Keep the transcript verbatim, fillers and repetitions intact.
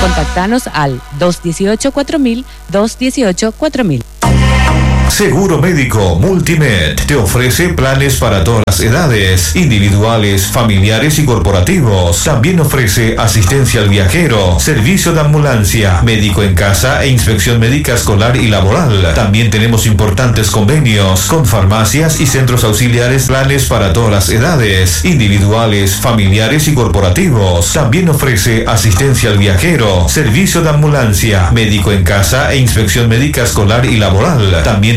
Contactanos al dos uno ocho, cuatro mil, dos uno ocho, cuatro mil. Seguro Médico Multimed te ofrece planes para todas las edades, individuales, familiares y corporativos. También ofrece asistencia al viajero, servicio de ambulancia, médico en casa e inspección médica escolar y laboral. También tenemos importantes convenios con farmacias y centros auxiliares, planes para todas las edades, individuales, familiares y corporativos. También ofrece asistencia al viajero, servicio de ambulancia, médico en casa e inspección médica escolar y laboral. También